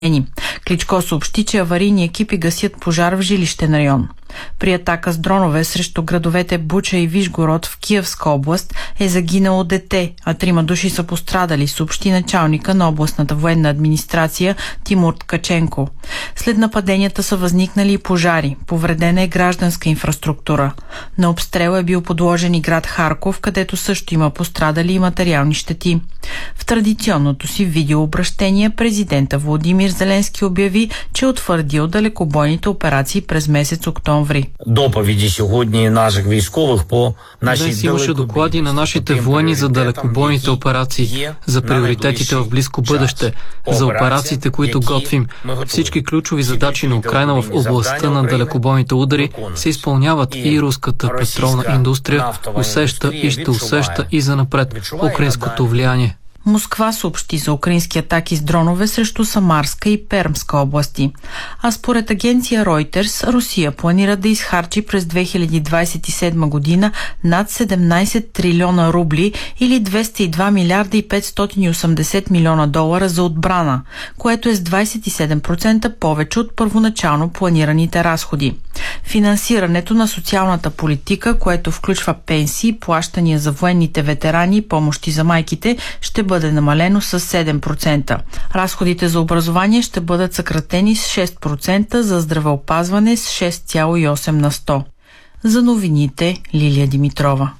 Кличко съобщи, че аварийни екипи гасят пожар в жилищен район. При атака с дронове срещу градовете Буча и Вишгород в Киевска област е загинало дете, а 3 души са пострадали, съобщи началника на областната военна администрация Тимур Ткаченко. След нападенията са възникнали и пожари, повредена е гражданска инфраструктура. На обстрел е бил подложен и град Харков, където също има пострадали и материални щети. В традиционното си видеообращение президента Володимир Зеленски обяви, че утвърдил далекобойните операции през месец октомври. Днес имаше доклади на нашите военни за далекобойните операции, за приоритетите в близко бъдеще, за операциите, които готвим. Всички ключови задачи на Украйна в областта на далекобойните удари се изпълняват и руската петролна индустрия усеща и ще усеща и занапред украинското влияние. Москва съобщи за украински атаки с дронове срещу Самарска и Пермска области. А според агенция Reuters, Русия планира да изхарчи през 2027 година над 17 трилиона рубли или 202 милиарда и 580 милиона долара за отбрана, което е с 27% повече от първоначално планираните разходи. Финансирането на социалната политика, което включва пенсии, плащания за военните ветерани и помощи за майките, ще бъде намалено с 7%. Разходите за образование ще бъдат съкратени с 6%, за здравеопазване с 6,8 на 100. За новините Лилия Димитрова.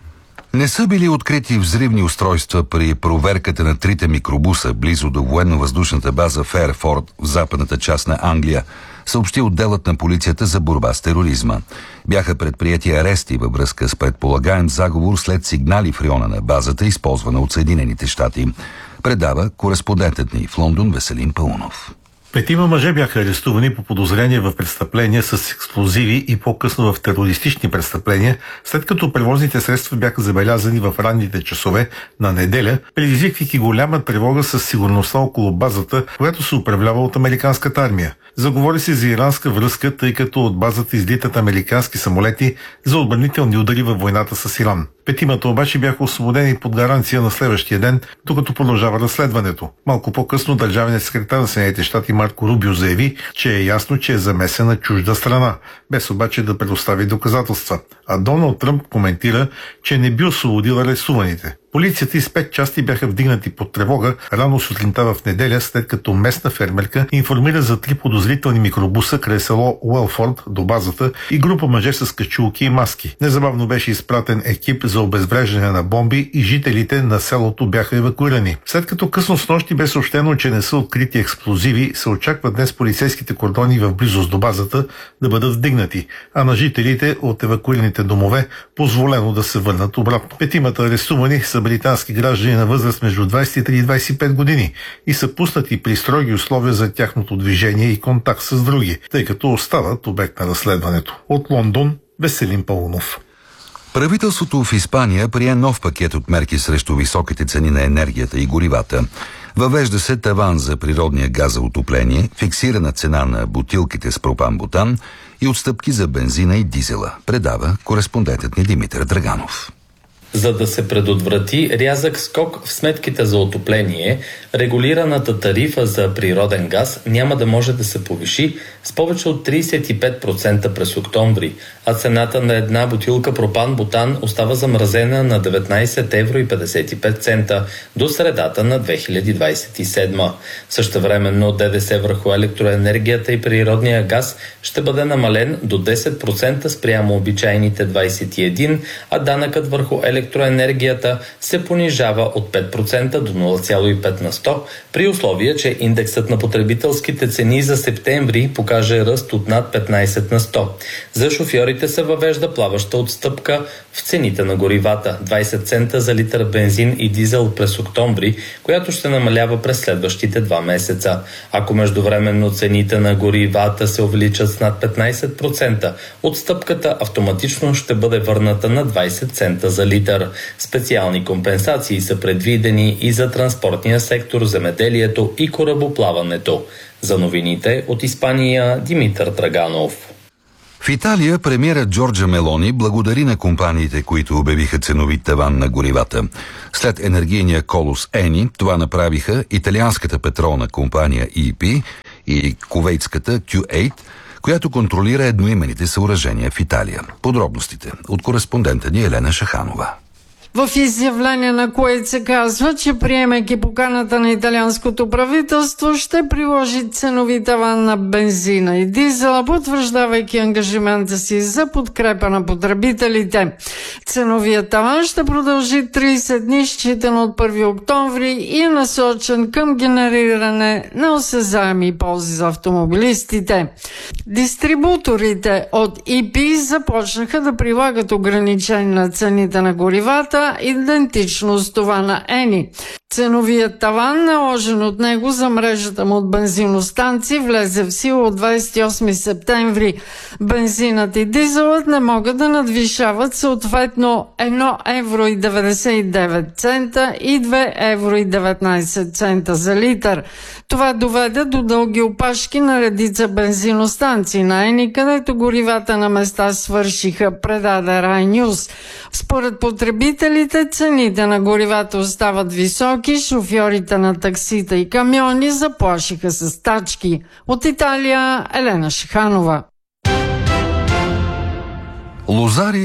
Не са били открити взривни устройства при проверката на 3 микробуса близо до военно-въздушната база Фейерфорд в западната част на Англия, съобщи отделът на полицията за борба с тероризма. Бяха предприети арести във връзка с предполагаем заговор след сигнали в района на базата, използвана от Съединените щати. Предава кореспондентът ни в Лондон Веселин Паунов. 5 мъже бяха арестувани по подозрение в престъпления с експлозиви и по-късно в терористични престъпления, след като превозните средства бяха забелязани в ранните часове на неделя, предизвиквайки голяма тревога със сигурността около базата, която се управлява от американската армия. Заговори се за иранска връзка, тъй като от базата излитат американски самолети за отбранителни удари във войната с Иран. 5 обаче бяха освободени под гаранция на следващия ден, докато продължава разследването. Малко по-късно държавният секретар на Съединените щати Марко Рубио заяви, че е ясно, че е замесена чужда страна, без обаче да предостави доказателства. А Доналд Тръмп коментира, че не би освободил арестуваните. Полицията из 5 части бяха вдигнати под тревога рано сутринта в неделя, след като местна фермерка информира за 3 подозрителни микробуса край село Уелфорд до базата и група мъже с качулки и маски. Незабавно беше изпратен екип за обезвреждане на бомби и жителите на селото бяха евакуирани. След като късно снощи бе съобщено, че не са открити експлозиви, се очаква днес полицейските кордони в близост до базата да бъдат вдигнати, а на жителите от евакуираните домове позволено да се върнат обратно. 5 арестувани са британски граждани на възраст между 23 и 25 години и са пуснати при строги условия за тяхното движение и контакт с други, тъй като остават обект на разследването. От Лондон Веселин Паунов. Правителството в Испания прие нов пакет от мерки срещу високите цени на енергията и горивата. Въвежда се таван за природния газ за отопление, фиксирана цена на бутилките с пропан-бутан и отстъпки за бензина и дизела, предава кореспондентът ни Димитър Драганов. За да се предотврати рязък скок в сметките за отопление, регулираната тарифа за природен газ няма да може да се повиши с повече от 35% през октомври, а цената на една бутилка пропан-бутан остава замразена на 19,55 евро до средата на 2027. Същевременно ДДС върху електроенергията и природния газ ще бъде намален до 10% спрямо обичайните 21%, а данъкът върху електроенергията се понижава от 5% до 0,5 на 100, при условие, че индексът на потребителските цени за септември покаже ръст от над 15 на 100. За шофьорите се въвежда плаваща отстъпка в цените на горивата – 20 цента за литър бензин и дизел през октомври, която ще намалява през следващите 2 месеца. Ако междувременно цените на горивата се увеличат с над 15%, отстъпката автоматично ще бъде върната на 20 цента за литър. Специални компенсации са предвидени и за транспортния сектор, земеделието и корабоплаването. За новините от Испания Димитър Драганов. В Италия премиерът Джорджа Мелони благодари на компаниите, които обявиха ценови таван на горивата. След енергийния колос Ени, това направиха италианската петролна компания EP и кувейтската Q8, която контролира едноименните съоръжения в Италия. Подробностите от кореспондента ни Елена Шаханова. В изявление на Куейт се казва, че приемайки поканата на италианското правителство, ще приложи ценови таван на бензина и дизела, потвърждавайки ангажимента си за подкрепа на потребителите. Ценовият таван ще продължи 30 дни, считано от 1 октомври и е насочен към генериране на осезаеми ползи за автомобилистите. Дистрибуторите от EP започнаха да прилагат ограничения на цените на горивата, идентично с това на Ени. Ценовият таван, наложен от него за мрежата му от бензиностанции, влезе в сила от 28 септември. Бензинът и дизелът не могат да надвишават съответно 1,99 евро и 2,19 евро за литър. Това доведе до дълги опашки на редица бензиностанции на Ени, където горивата на места свършиха, предаде Рай Нюс. Според потребителите, цените на горивата остават високи, шофьорите на таксита и камиони заплашиха с стачки. От Италия, Елена Шиханова. Лозари